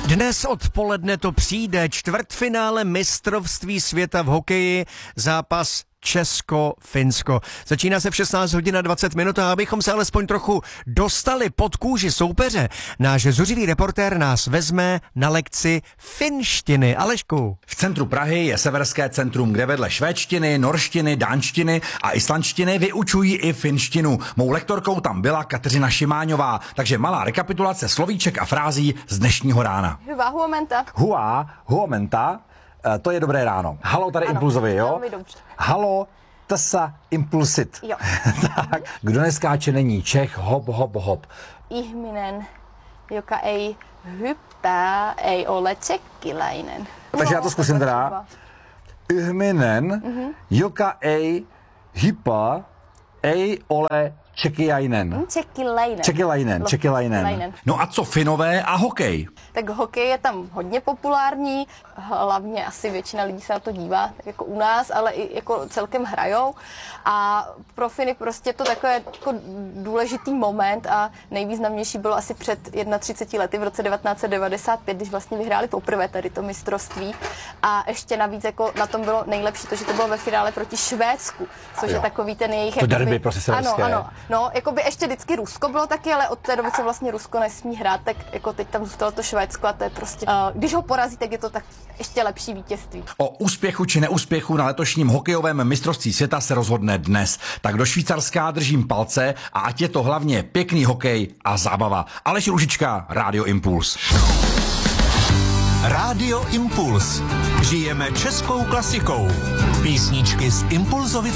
Dnes odpoledne to přijde, čtvrtfinále mistrovství světa v hokeji, zápas Česko-Finsko. Začíná se v 16 hodin a 20 minut a abychom se alespoň trochu dostali pod kůži soupeře, náš zuřivý reportér nás vezme na lekci finštiny. Alešku. V centru Prahy je Severské centrum, kde vedle švédštiny, norštiny, dánštiny a islandštiny vyučují i finštinu. Mou lektorkou tam byla Kateřina Šimáňová, takže malá rekapitulace slovíček a frází z dnešního rána. Hyvää huomenta. Huomenta. To je dobré ráno. Halo tady Impulzovi, jo? Velmi dobře. Halo, tasa impulsit. Jo. Tak, kdo neskáče není Čech, hop, hop, hop. Ihminen, joka ei hyppää, ei ole tsekkiläinen. Takže já to zkusím teda. Ihminen, joka ei hyppää, ei ole tsekkiläinen. Tsekkiläinen. No a co Finové a hokej? Tak hokej je tam hodně populární, hlavně asi většina lidí se na to dívá, tak jako u nás, ale i jako celkem hrajou. A pro Finy prostě to takový jako důležitý moment a nejvýznamnější bylo asi před 31 lety v roce 1995, když vlastně vyhráli poprvé tady to mistrovství. A ještě navíc jako na tom bylo nejlepší to, že to bylo ve finále proti Švédsku, což je takový ten jejich... To derby prostě severské. Ano. No, jako by ještě vždycky Rusko bylo taky, ale od té doby, co vlastně Rusko nesmí hrát, tak jako teď tam zůstalo to Švédsko a to je prostě, když ho porazí, tak je to tak ještě lepší vítězství. O úspěchu či neúspěchu na letošním hokejovém mistrovství světa se rozhodne dnes. Tak do Švýcarska držím palce a ať je to hlavně pěkný hokej a zábava. Aleš Růžička, Rádio Impuls. Rádio Impuls. Žijeme českou klasikou. Písničky z Impulzovy